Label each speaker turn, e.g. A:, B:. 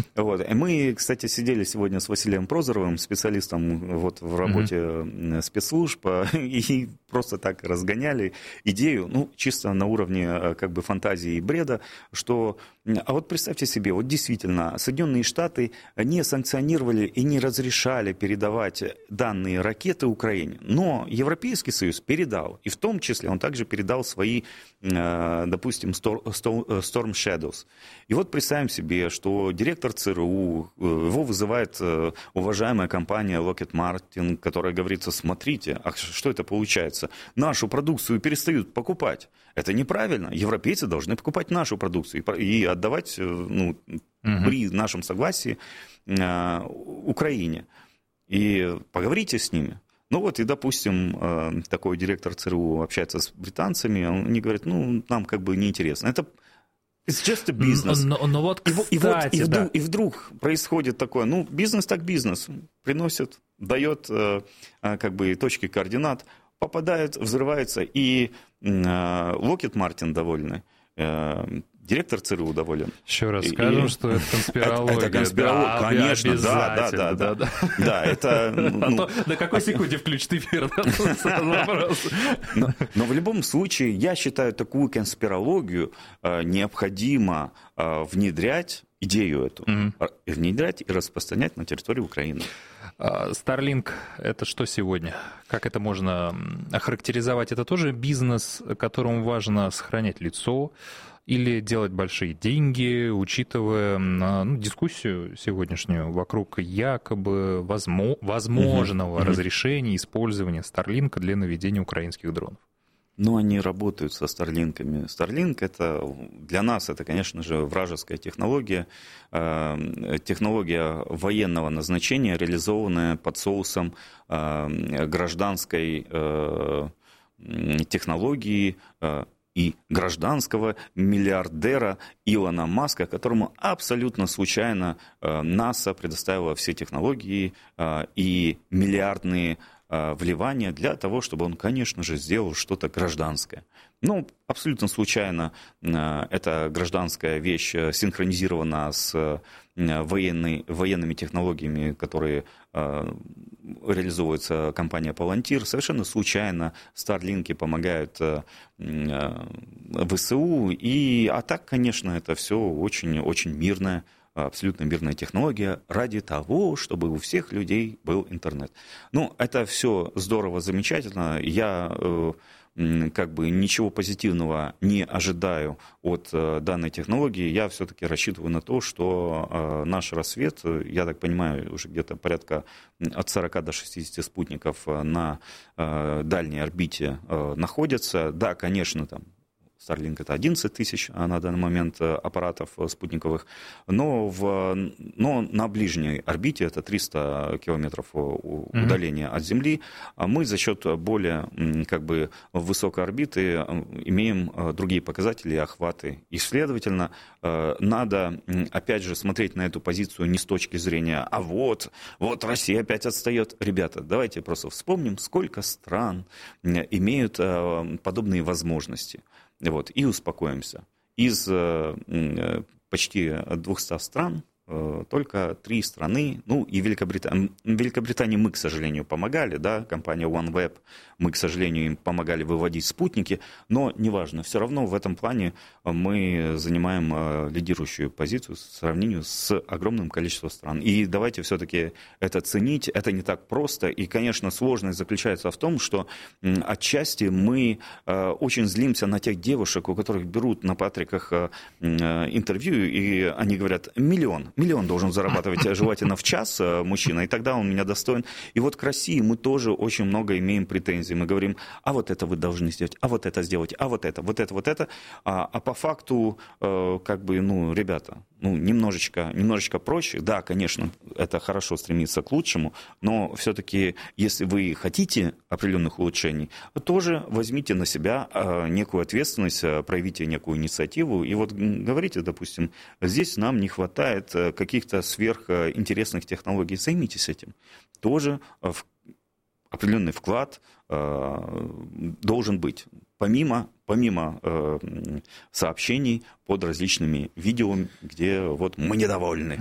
A: Вот. И мы, кстати, сидели сегодня с Василием Прозоровым, специалистом вот в работе спецслужб, и просто так разгоняли идею, ну, чисто на уровне как бы фантазии и бреда, что, а вот представьте себе, вот действительно, Соединенные Штаты не санкционировали и не разрешали передавать данные ракеты Украине, но Европейский Союз передал, и в том числе он также передал свои, допустим, Storm Shadows. И вот представим себе, что директор ЦРУ, его вызывает уважаемая компания Lockheed Martin, которая говорит: смотрите, а что это получается? Нашу продукцию перестают покупать. Это неправильно. Европейцы должны покупать нашу продукцию и отдавать, ну, при нашем согласии Украине. И поговорите с ними. Ну вот, и, допустим, такой директор ЦРУ общается с британцами, они говорят: ну, нам как бы неинтересно. Это it's just a business.
B: Но вот, кстати,
A: и вдруг происходит такое, ну, бизнес так бизнес, приносит, дает как бы точки координат, попадает, взрывается, и Lockheed Martin довольны, директор ЦРУ доволен.
B: Еще раз скажем, что это конспирология.
A: Это конспирология, да, конечно, да. Да, это...
B: А то на какой секунде включит эфир?
A: Но в любом случае, я считаю, такую конспирологию необходимо внедрять, идею эту, внедрять и распространять на территории Украины.
B: Starlink — это что сегодня? Как это можно охарактеризовать? Это тоже бизнес, которому важно сохранять лицо, или делать большие деньги, учитывая дискуссию сегодняшнюю вокруг якобы возможного разрешения использования Starlink для наведения украинских дронов?
A: Ну, они работают со Старлинками. Старлинк — это для нас, это, конечно же, вражеская технология, технология военного назначения, реализованная под соусом гражданской технологии и гражданского миллиардера Илона Маска, которому абсолютно случайно НАСА предоставила все технологии и миллиардные вливания для того, чтобы он, конечно же, сделал что-то гражданское. Ну, абсолютно случайно эта гражданская вещь синхронизирована с военными технологиями, которые реализуется компания Palantir. Совершенно случайно Старлинки помогают ВСУ. А так, конечно, это все очень мирное, абсолютно мирная технология ради того, чтобы у всех людей был интернет. Ну, это все здорово, замечательно. Я как бы ничего позитивного не ожидаю от данной технологии. Я все-таки рассчитываю на то, что наш рассвет, я так понимаю, уже где-то порядка от 40 до 60 спутников на дальней орбите находятся. Да, конечно, там Starlink — это 11 тысяч на данный момент аппаратов спутниковых, но на ближней орбите, это 300 километров удаления от Земли, мы за счет более как бы высокой орбиты имеем другие показатели и охваты. И, следовательно, надо, опять же, смотреть на эту позицию не с точки зрения «а вот Россия опять отстает». Ребята, давайте просто вспомним, сколько стран имеют подобные возможности. Вот, и успокоимся. Из почти 200 стран только 3 страны, ну и Великобритании мы, к сожалению, помогали, да, компания OneWeb, мы, к сожалению, им помогали выводить спутники, но неважно, все равно в этом плане мы занимаем лидирующую позицию в сравнении с огромным количеством стран. И давайте все-таки это ценить, это не так просто, и, конечно, сложность заключается в том, что отчасти мы очень злимся на тех девушек, у которых берут на Патриках интервью, и они говорят: миллион должен зарабатывать желательно в час мужчина, и тогда он меня достоин. И вот к России мы тоже очень много имеем претензий. Мы говорим: а вот это вы должны сделать, а вот это сделать, а вот это. А по факту, как бы, ребята, немножечко проще. Да, конечно, это хорошо стремиться к лучшему, но все-таки, если вы хотите определенных улучшений, тоже возьмите на себя некую ответственность, проявите некую инициативу. И вот говорите, допустим, здесь нам не хватает каких-то сверхинтересных технологий, займитесь этим. Тоже определенный вклад должен быть, помимо сообщений под различными видео, где вот мы недовольны.